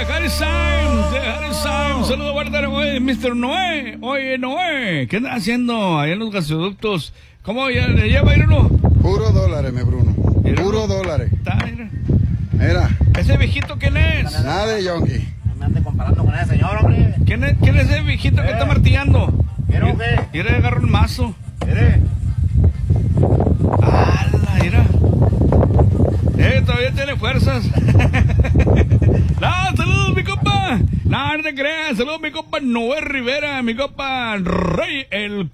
Harry Symes. Saludos, guarda, Mr. Noé. Oye, Noé, ¿qué andas haciendo allá en los gasoductos? ¿Cómo ya le lleva a ir uno? Puro dólares, mi Bruno. Puro dólares. Mira. ¿Ese viejito quién es? Nada de yonki. No me ande comparando con ese señor, hombre. ¿Quién es ese viejito que está martillando? ¿Mira o qué? Mira, agarra un mazo. Mire. ¡Hala, mira! Todavía tiene fuerzas. No, saludos, mi compa. No te creas. Saludos, mi compa Noé Rivera, mi compa Rey, el